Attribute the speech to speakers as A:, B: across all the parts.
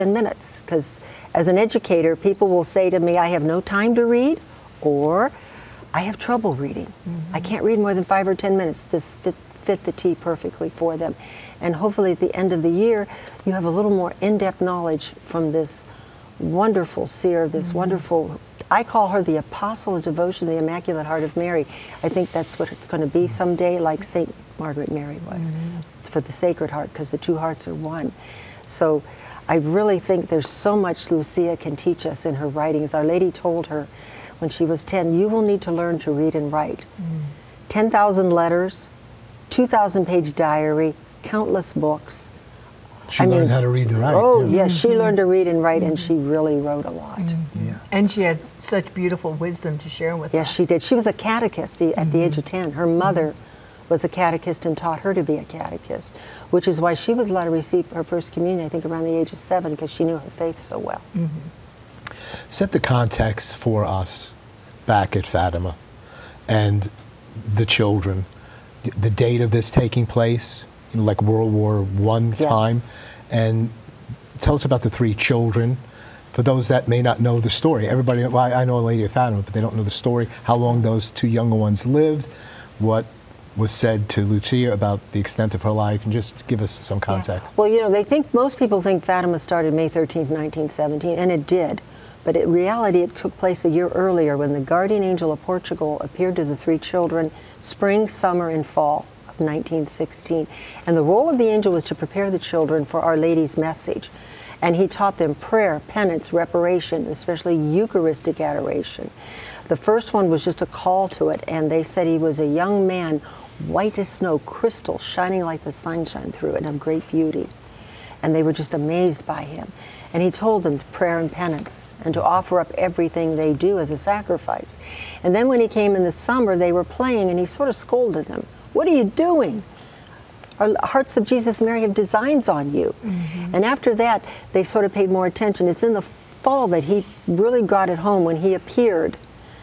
A: 10 minutes, because as an educator, people will say to me, I have no time to read, or I have trouble reading. I can't read more than 5 or 10 minutes. This fit the tea perfectly for them. And hopefully at the end of the year, you have a little more in-depth knowledge from this wonderful seer, this wonderful, I call her the apostle of devotion, the Immaculate Heart of Mary. I think that's what it's going to be someday, like St. Margaret Mary was, for the Sacred Heart, because the two hearts are one. So I really think there's so much Lucia can teach us in her writings. Our Lady told her when she was 10, you will need to learn to read and write. 10,000 letters, 2,000-page diary, countless books.
B: She learned how to read and write.
A: Oh, yes, she learned to read and write, and she really wrote a lot.
C: Yeah. And she had such beautiful wisdom to share with us.
A: Yes, she did. She was a catechist at the age of 10. Her mother was a catechist and taught her to be a catechist, which is why she was allowed to receive her first communion, I think, around the age of 7, because she knew her faith so well.
B: Set the context for us back at Fatima and the children. The date of this taking place, like World War I time, and tell us about the 3 children. For those that may not know the story, everybody, well, I know a Lady of Fatima, but they don't know the story, how long those 2 younger ones lived, what was said to Lucia about the extent of her life, and just give us some context.
A: Well, you know, most people think Fatima started May 13th, 1917, and it did. But in reality, it took place a year earlier when the guardian angel of Portugal appeared to the 3 children spring, summer, and fall of 1916. And the role of the angel was to prepare the children for Our Lady's message. And he taught them prayer, penance, reparation, especially Eucharistic adoration. The first one was just a call to it, and they said he was a young man, white as snow, crystal, shining like the sunshine through it, of great beauty. And they were just amazed by him. And he told them prayer and penance, and to offer up everything they do as a sacrifice. And then when he came in the summer, they were playing, and he sort of scolded them. What are you doing? Our Hearts of Jesus and Mary have designs on you. And after that, they sort of paid more attention. It's in the fall that he really got it home, when he appeared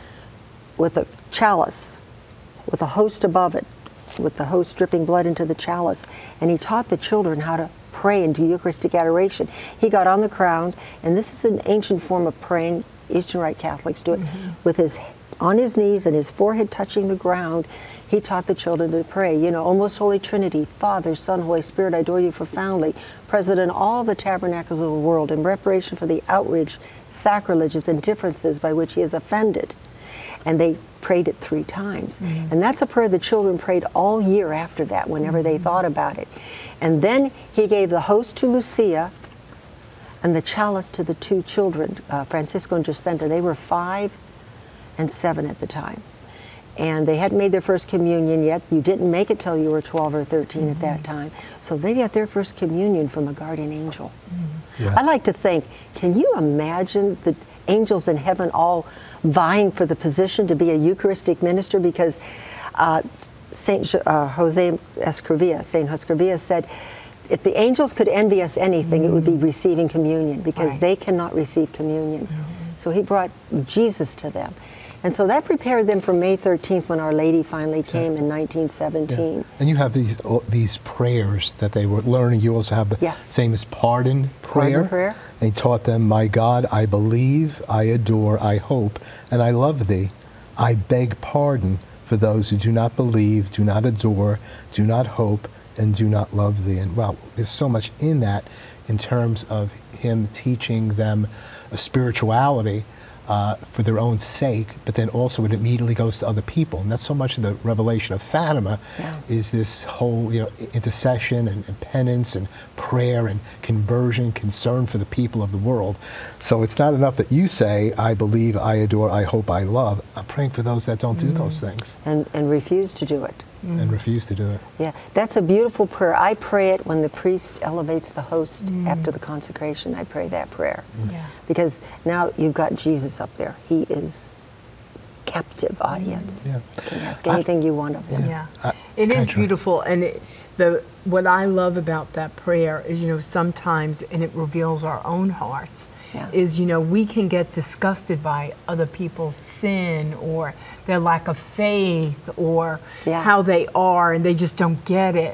A: with a chalice, with a host above it, with the host dripping blood into the chalice. And he taught the children how to pray and do Eucharistic adoration. He got on the ground, and this is an ancient form of praying. Eastern Rite Catholics do it with on his knees and his forehead touching the ground. He taught the children to pray, you know, O most Holy Trinity, Father, Son, Holy Spirit, I adore you profoundly, present in all the tabernacles of the world, in reparation for the outrage, sacrileges, and differences by which he is offended. And they prayed it 3 times. And that's a prayer the children prayed all year after that, whenever they thought about it. And then he gave the host to Lucia and the chalice to the 2 children, Francisco and Jacinta. They were 5 and 7 at the time. And they hadn't made their first communion yet. You didn't make it till you were 12 or 13 at that time. So they got their first communion from a guardian angel. I like to think, can you imagine the angels in heaven all vying for the position to be a Eucharistic minister? Because Saint Jose Escrivia said, if the angels could envy us anything, it would be receiving communion, because they cannot receive communion. So he brought Jesus to them. And so that prepared them for May 13th, when Our Lady finally came in 1917.
B: And you have these prayers that they were learning. You also have the famous pardon prayer. And he taught them, my God, I believe, I adore, I hope, and I love thee. I beg pardon for those who do not believe, do not adore, do not hope, and do not love thee. And wow, there's so much in that in terms of him teaching them a spirituality for their own sake, but then also it immediately goes to other people. And that's so much of the revelation of Fatima, is this whole, you know, intercession and penance and prayer and conversion, concern for the people of the world. So it's not enough that you say, I believe, I adore, I hope, I love. I'm praying for those that don't do those things.
A: And refuse to do it.
B: And refuse to do it.
A: Yeah, that's a beautiful prayer. I pray it when the priest elevates the host after the consecration. I pray that prayer. Because now you've got Jesus up there. He is captive audience. You can ask anything you want of him.
C: It is beautiful. And what I love about that prayer is, you know, sometimes, and it reveals our own hearts, is, you know, we can get disgusted by other people's sin or their lack of faith or how they are, and they just don't get it.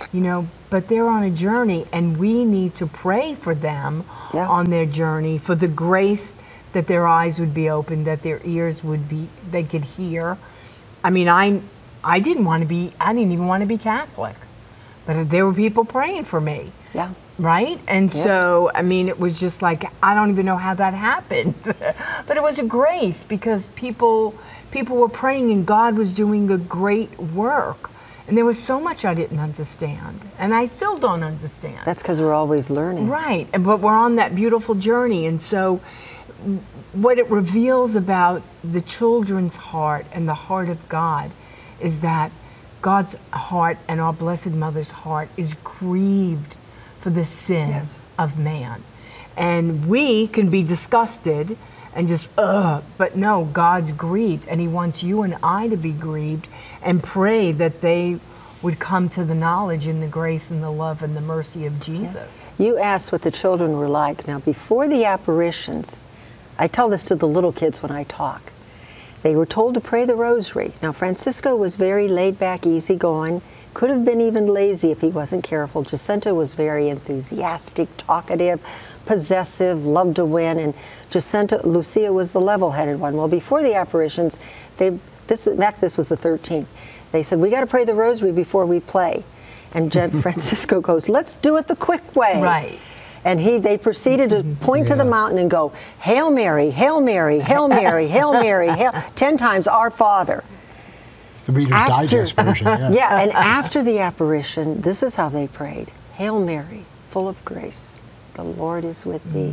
C: you know, but they're on a journey, and we need to pray for them on their journey, for the grace that their eyes would be open, that their ears would be, they could hear. I mean, I didn't even want to be Catholic, but there were people praying for me.
A: Yeah.
C: Right? And so, I mean, it was just like, I don't even know how that happened. But it was a grace, because people were praying and God was doing a great work. And there was so much I didn't understand. And I still don't understand.
A: That's because we're always learning.
C: Right. But we're on that beautiful journey. And so what it reveals about the children's heart and the heart of God is that God's heart and our Blessed Mother's heart is grieved for the sin of man. And we can be disgusted and just, but no, God's grieved, and He wants you and I to be grieved and pray that they would come to the knowledge and the grace and the love and the mercy of Jesus.
A: You asked what the children were like. Now, before the apparitions, I tell this to the little kids when I talk. They were told to pray the rosary. Now, Francisco was very laid back, easygoing, could have been even lazy if he wasn't careful. Jacinta was very enthusiastic, talkative, possessive, loved to win, and Lucia was the level-headed one. Well, before the apparitions, this was the 13th, they said, we got to pray the rosary before we play. And Francisco goes, let's do it the quick way.
C: Right.
A: And they proceeded to point to the mountain and go, Hail Mary, Hail Mary, Hail Mary, Hail Mary, 10 times Our Father.
B: It's the Reader's Digest version.
A: Yeah, and after the apparition, this is how they prayed. Hail Mary, full of grace, the Lord is with thee.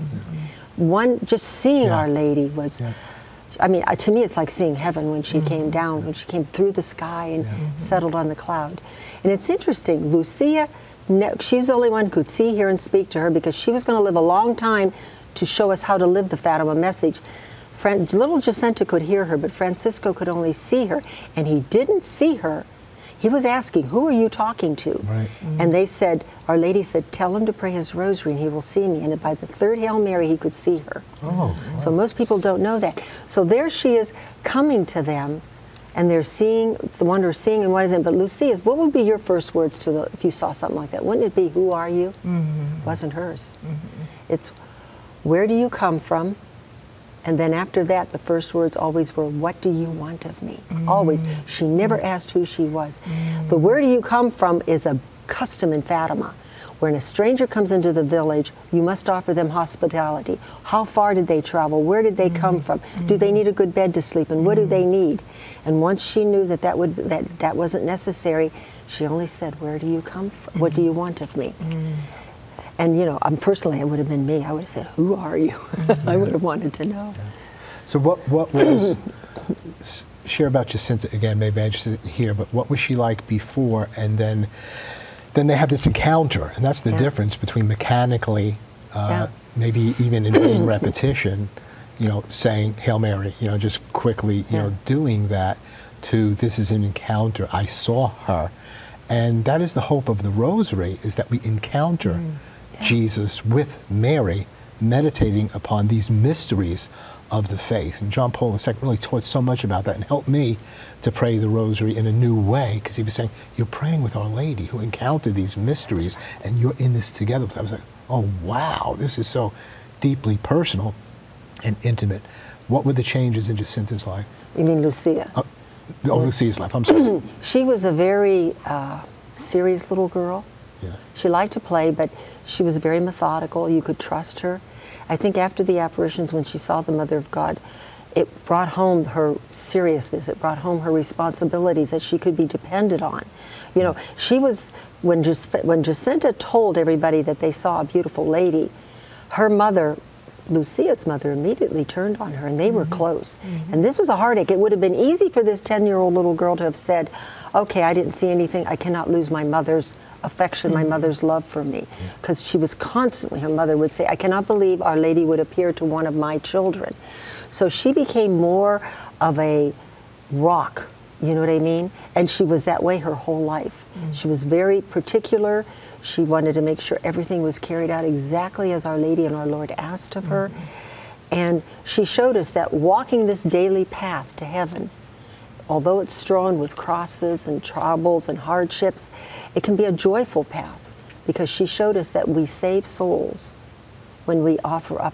A: Just seeing Our Lady was, I mean, to me it's like seeing heaven when she came down, when she came through the sky and settled on the cloud. And it's interesting, Lucia, she's the only one who could see, hear, and speak to her, because she was going to live a long time to show us how to live the Fatima message. Little Jacinta could hear her, but Francisco could only see her, and he didn't see her. He was asking, who are you talking to?
B: Right.
A: And they said, Our Lady said, tell him to pray his rosary and he will see me. And by the third Hail Mary, he could see her.
B: Oh, wow.
A: So most people don't know that. So there she is coming to them, and they're seeing, it's the wonder of seeing and what is it. But Lucia's, what would be your first words if you saw something like that? Wouldn't it be, who are you? It wasn't hers. It's, where do you come from? And then after that, the first words always were, what do you want of me? Always. She never asked who she was. The where do you come from is a custom in Fatima. When a stranger comes into the village, you must offer them hospitality. How far did they travel? Where did they come from? Do they need a good bed to sleep in? What do they need? And once she knew that wasn't necessary, she only said, where do you come from? What do you want of me? And you know, personally, it would have been me. I would have said, who are you? I would have wanted to know.
B: So what was, share about Jacinta again, maybe I just didn't hear, but what was she like before, and then they have this encounter, and that's the difference between mechanically, maybe even in repetition, you know, saying Hail Mary, you know, just quickly, you know, doing that, to this is an encounter. I saw her. And that is the hope of the Rosary, is that we encounter Jesus with Mary, meditating upon these mysteries of the faith. And John Paul II really taught so much about that and helped me to pray the Rosary in a new way, because he was saying, you're praying with Our Lady who encountered these mysteries, and you're in this together. I was like, oh wow, this is so deeply personal and intimate. What were the changes in Jacinta's life?
A: You mean Lucia?
B: Lucia's life, I'm sorry.
A: She was a very serious little girl.
B: Yeah.
A: She liked to play, but she was very methodical. You could trust her. I think after the apparitions, when she saw the Mother of God, it brought home her seriousness. It brought home her responsibilities that she could be depended on. You know, she was, when Jacinta told everybody that they saw a beautiful lady, her mother, Lucia's mother, immediately turned on her, and they were close. And this was a heartache. It would have been easy for this 10-year-old little girl to have said, okay, I didn't see anything. I cannot lose my mother's affection, my mother's love for me. Because she was constantly, her mother would say, I cannot believe Our Lady would appear to one of my children. So she became more of a rock, you know what I mean? And she was that way her whole life. She was very particular. She wanted to make sure everything was carried out exactly as Our Lady and our Lord asked of her. And she showed us that walking this daily path to heaven although it's strewn with crosses and troubles and hardships, it can be a joyful path, because she showed us that we save souls when we offer up